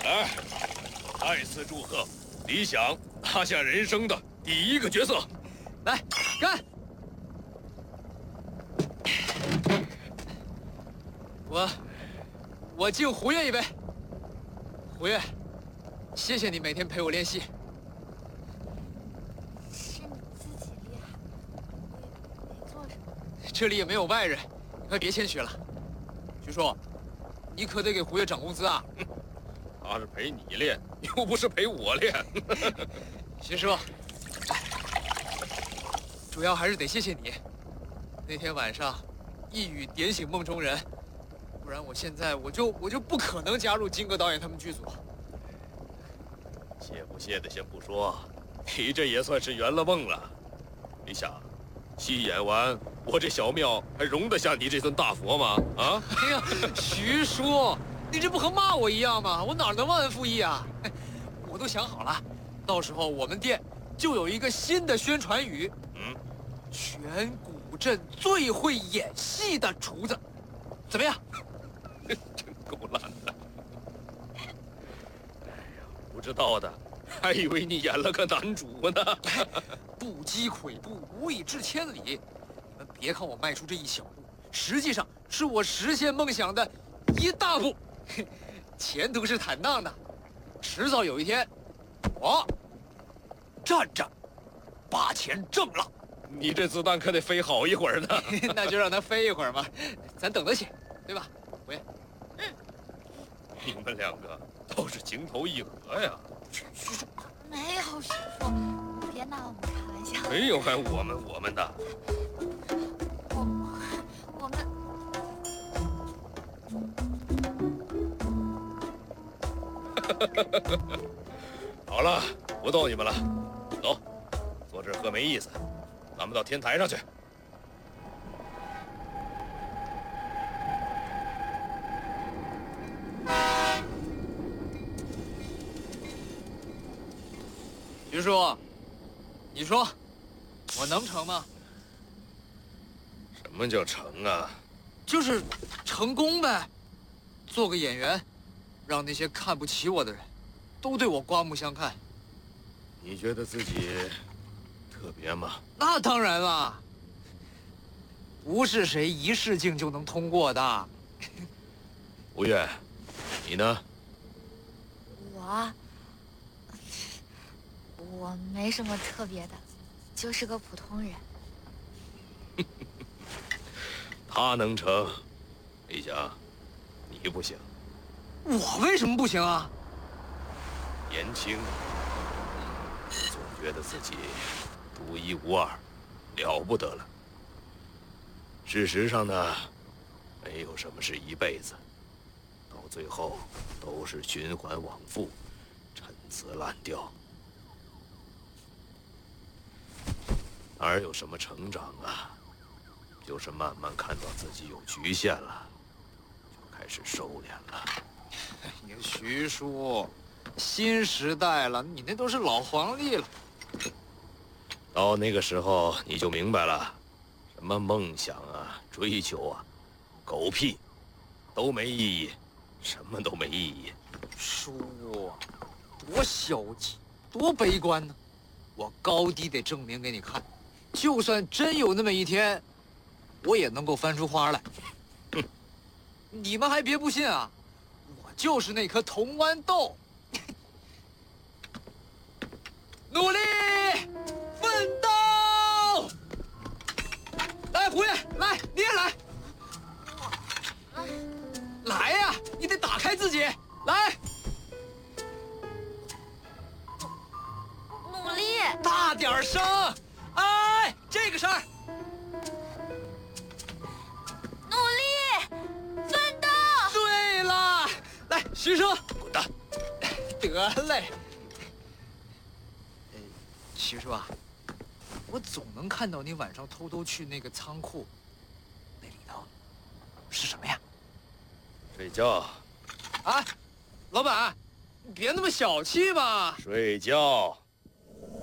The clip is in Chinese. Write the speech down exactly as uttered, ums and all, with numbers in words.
来，再次祝贺理想拿下人生的第一个角色。 来，干！我，我敬胡月一杯。胡月，谢谢你每天陪我练习。 是你自己厉害，我也没做什么。 这里也没有外人，你快别谦虚了。徐叔，你可得给胡月涨工资啊！ 他是陪你练，又不是陪我练。 徐叔，主要还是得谢谢你。那天晚上，一语点醒梦中人，不然我现在我就我就不可能加入金戈导演他们剧组。 谢不谢的先不说，你这也算是圆了梦了。你想，戏演完，我这小庙还容得下你这尊大佛吗？啊！ 哎呀，徐叔，你这不和骂我一样吗？我哪能忘恩负义啊？我都想好了，到时候我们店就有一个新的宣传语， 嗯， 全古镇最会演戏的厨子，怎么样？ 真够烂的。哎呀，不知道的，还以为你演了个男主呢。 不积跬步，无以至千里。你们别看我迈出这一小步，实际上是我实现梦想的一大步。前途是坦荡的，迟早有一天，我站着把钱挣了。 你这子弹可得飞好一会儿呢。 那就让它飞一会儿嘛，咱等得起，对吧？胡爷， 嗯， 你们两个倒是情投意合呀。 徐叔，没有徐叔，别拿我们开玩笑。 没有还我们我们的。 我我们。 好了，不逗你们了，走，坐这儿喝没意思，咱们到天台上去。 徐叔，你说我能成吗？ 什么叫成啊？ 就是成功呗，做个演员，让那些看不起我的人，都对我刮目相看。 你觉得自己特别吗？ 那当然了，不是谁一试镜就能通过的。 吴越，你呢？ 我，我没什么特别的，就是个普通人。 他能成，李想，你不行。 我为什么不行啊？ 年轻，总觉得自己独一无二，了不得了。事实上呢，没有什么是一辈子，到最后都是循环往复，陈词滥调，哪有什么成长啊？就是慢慢看到自己有局限了，就开始收敛了。 哎呀，徐叔，新时代了，你那都是老黄历了。 到那个时候你就明白了，什么梦想啊、追求啊，狗屁，都没意义，什么都没意义。 叔，多消极，多悲观呢！我高低得证明给你看，就算真有那么一天，我也能够翻出花来。 哼， 你们还别不信啊，我就是那颗铜豌豆。努力奋斗！来，胡爷，来，你也来。来呀，你得打开自己，来。 努力， 大点声！哎，这个声儿。 努力，奋斗！ 对了，来，徐叔， 滚蛋！ 得嘞。呃，徐叔啊，我总能看到你晚上偷偷去那个仓库，那里头是什么呀？ 睡觉， 啊，老板，你别那么小气吧。 睡觉。